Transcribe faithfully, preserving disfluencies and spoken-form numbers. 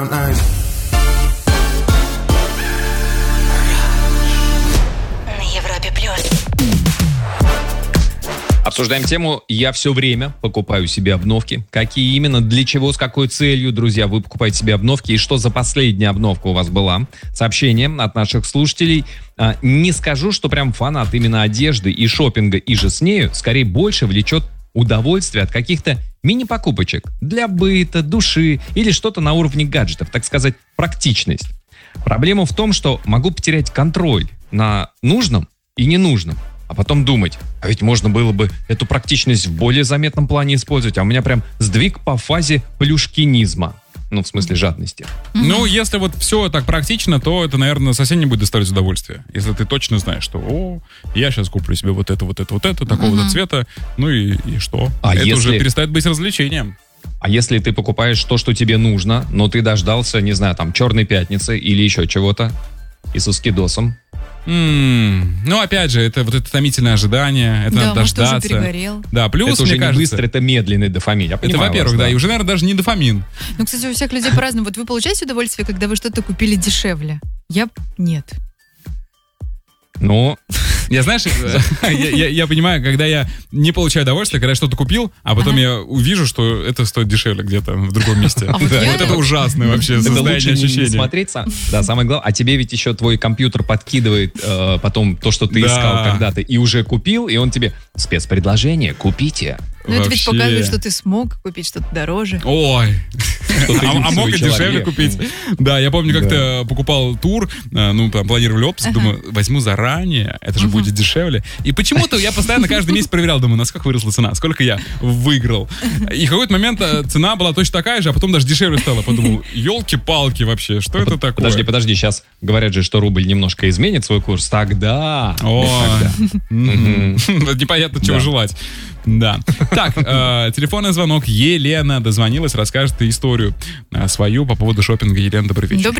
Европе плюс. Обсуждаем тему «Я все время покупаю себе обновки». Какие именно, для чего, с какой целью, друзья, вы покупаете себе обновки и что за последняя обновка у вас была? Сообщение от наших слушателей. А, не скажу, что прям фанат именно одежды и шопинга и же с нею, скорее больше влечет удовольствие от каких-то мини-покупочек для быта, души или что-то на уровне гаджетов, так сказать, практичность. Проблема в том, что могу потерять контроль на нужном и ненужном. А потом думать, а ведь можно было бы эту практичность в более заметном плане использовать, а у меня прям сдвиг по фазе плюшкинизма. Ну, в смысле жадности. Mm-hmm. Ну, если вот все так практично, то это, наверное, совсем не будет доставлять удовольствие. Если ты точно знаешь, что, о, я сейчас куплю себе вот это, вот это, вот это, такого-то mm-hmm. цвета, ну и, и что? А это если... уже перестает быть развлечением. А если ты покупаешь то, что тебе нужно, но ты дождался, не знаю, там, Черной пятницы или еще чего-то, и со скидосом? Mm. Ну, опять же, это вот это томительное ожидание, это да, надо может, дождаться. Ты уже перегорел. Да, плюс, это уже мне не кажется, быстро, это медленный дофамин. Я это, во-первых, вас, да, да, и уже, наверное, даже не дофамин. Ну, кстати, у всех людей по-разному. Вот вы получаете удовольствие, когда вы что-то купили дешевле? Я нет. Ну, я, знаешь, я, я, я понимаю, когда я не получаю удовольствия, когда я что-то купил, а потом ага. я увижу, что это стоит дешевле где-то в другом месте. А вот, да, вот это ужасное вообще состояние ощущения. Это лучше не смотреть. Да, самое главное. А тебе ведь еще твой компьютер подкидывает э, потом то, что ты да. искал когда-то, и уже купил, и он тебе спецпредложение, купите. Ну, это ведь показывает, что ты смог купить что-то дороже. Ой. А, а мог и дешевле купить. Да, я помню, как-то покупал тур, ну, там, планировали отпуск, ага. думаю, возьму заранее, это же uh-huh. будет дешевле. И почему-то я постоянно каждый месяц проверял, думаю, насколько выросла цена, сколько я выиграл. И в какой-то момент цена была точно такая же, а потом даже дешевле стала. Подумал, елки-палки вообще, что а это под, такое? Подожди, подожди, сейчас говорят же, что рубль немножко изменит свой курс. Тогда. О, непонятно, чего желать. Да. Так, э, телефонный звонок. Елена дозвонилась, расскажет историю э, свою по поводу шопинга. Елена, добрый вечер.